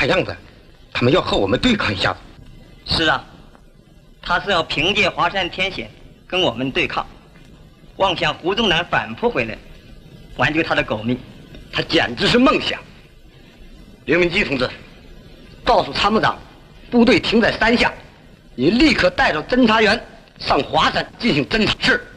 看样子，他们要和我们对抗一下子。 是啊，他是要凭借华山天险跟我们对抗，妄想胡宗南反扑回来，挽救他的狗命， 他简直是梦想。刘明基同志，告诉参谋长，部队停在山下，你立刻带着侦察员上华山进行侦察。是。